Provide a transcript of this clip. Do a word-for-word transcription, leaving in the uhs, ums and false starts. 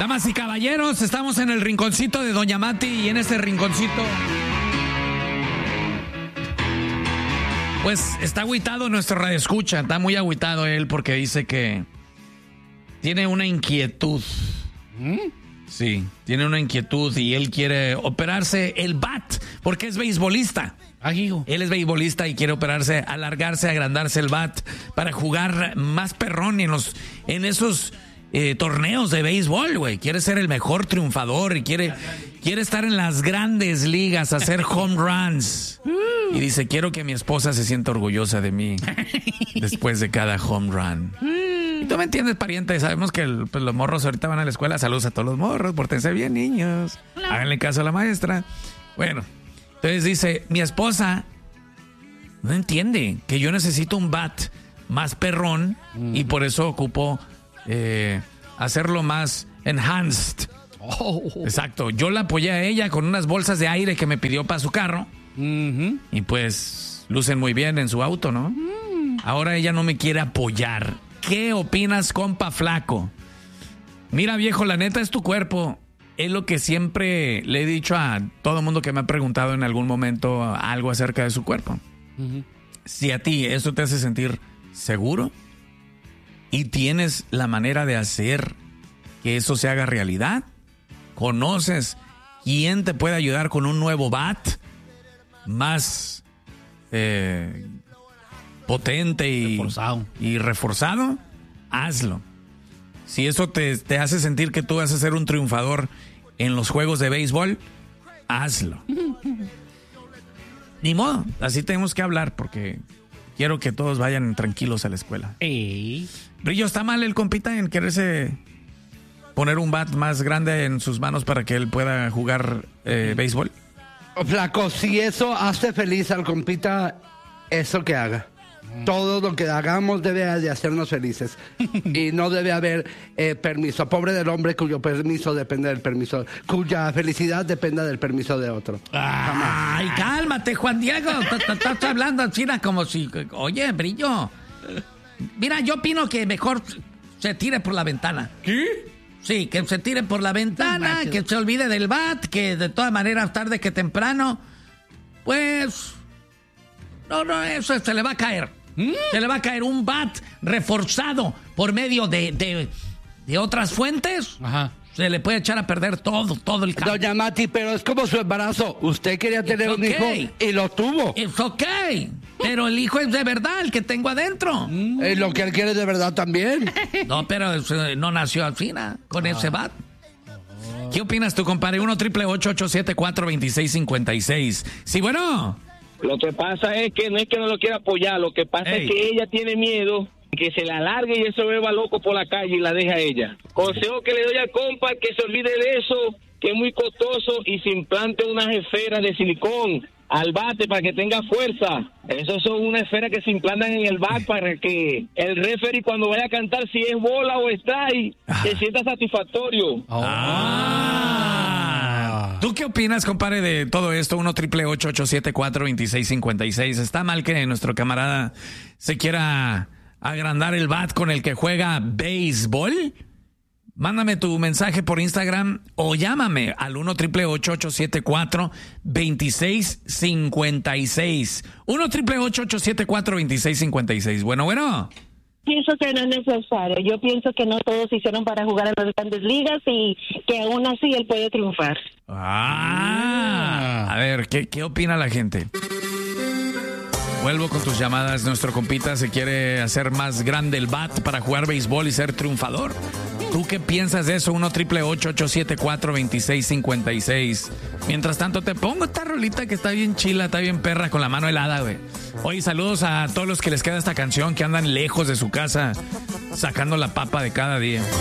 Damas y caballeros, estamos en el rinconcito de Doña Mati y en ese rinconcito, pues está agüitado nuestro radioescucha, está muy agüitado él porque dice que tiene una inquietud. ¿Mm? Sí, tiene una inquietud y él quiere operarse el bat porque es beisbolista. Él es beisbolista y quiere operarse, alargarse, agrandarse el bat para jugar más perrón en los, en esos eh, torneos de béisbol, güey. Quiere ser el mejor triunfador y quiere, quiere estar en las grandes ligas, hacer home runs. Y dice, quiero que mi esposa se sienta orgullosa de mí después de cada home run. Y tú me entiendes, pariente, sabemos que el, pues, los morros ahorita van a la escuela. Saludos a todos los morros, pórtense bien, niños. Háganle caso a la maestra. Bueno, entonces dice, mi esposa no entiende que yo necesito un bat más perrón mm. y por eso ocupo eh, hacerlo más enhanced. Oh. Exacto, yo la apoyé a ella con unas bolsas de aire que me pidió para su carro. Mm-hmm. Y pues lucen muy bien en su auto, ¿no? Mm. Ahora ella no me quiere apoyar. ¿Qué opinas, compa flaco? Mira, viejo, la neta es tu cuerpo. Es lo que siempre le he dicho a todo mundo que me ha preguntado en algún momento algo acerca de su cuerpo. Uh-huh. Si a ti eso te hace sentir seguro y tienes la manera de hacer que eso se haga realidad, conoces quién te puede ayudar con un nuevo bat más eh, potente y reforzado. y reforzado, hazlo. Si eso te, te hace sentir que tú vas a ser un triunfador en los juegos de béisbol, hazlo. Ni modo, así tenemos que hablar porque quiero que todos vayan tranquilos a la escuela. Ey. Brillo, ¿está mal el compita en quererse poner un bat más grande en sus manos para que él pueda jugar eh, béisbol? Flaco, si eso hace feliz al compita, eso que haga. Todo lo que hagamos debe de hacernos felices y no debe haber eh, permiso. Pobre del hombre cuyo permiso depende del permiso, cuya felicidad dependa del permiso de otro. Ay, cálmate, Juan Diego. Estás hablando así como si... Oye, Brillo. Mira, yo opino que mejor se tire por la ventana. ¿Qué? Sí, que se tire por la ventana, que se olvide del bat, que de todas maneras, tarde que temprano, pues... No, no, eso se le va a caer. ¿Mm? Se le va a caer un bat reforzado por medio de, de, de otras fuentes. Ajá. Se le puede echar a perder todo, todo el campo. Doña Mati, pero es como su embarazo. Usted quería tener It's un okay. hijo y lo tuvo. Es ok, pero el hijo es de verdad, el que tengo adentro. Mm. Eh, lo que él quiere de verdad también. No, pero no nació al final con ah. ese bat. ¿Qué opinas tú, compadre? uno triple ocho ocho siete cuatro dos seis cinco seis. Sí, bueno. Lo que pasa es que no es que no lo quiera apoyar, lo que pasa Ey. es que ella tiene miedo que se la alargue y eso beba loco por la calle y la deja a ella. Consejo que le doy al compa, que se olvide de eso, que es muy costoso y se implante unas esferas de silicón al bate para que tenga fuerza. Esas son unas esferas que se implantan en el bat para que el referee cuando vaya a cantar si es bola o strike se sienta satisfactorio. Oh. Ah. ¿Tú qué opinas, compadre, de todo esto? uno triple ocho ocho siete cuatro dos seis cinco seis. ¿Está mal que nuestro camarada se quiera agrandar el bat con el que juega béisbol? Mándame tu mensaje por Instagram o llámame al uno triple ocho ocho siete cuatro dos seis cinco seis. uno triple ocho ocho siete cuatro dos seis cinco seis. Bueno, bueno. Pienso que no es necesario. Yo pienso que no todos se hicieron para jugar en las grandes ligas y que aún así él puede triunfar. Ah, a ver, ¿qué, qué opina la gente? Vuelvo con tus llamadas. Nuestro compita se quiere hacer más grande el bat para jugar béisbol y ser triunfador. ¿Tú qué piensas de eso? uno triple ocho ocho siete cuatro dos seis cinco seis. Mientras tanto, te pongo esta rolita que está bien chila, está bien perra, con la mano helada, güey. Oye, saludos a todos los que les queda esta canción, que andan lejos de su casa, sacando la papa de cada día.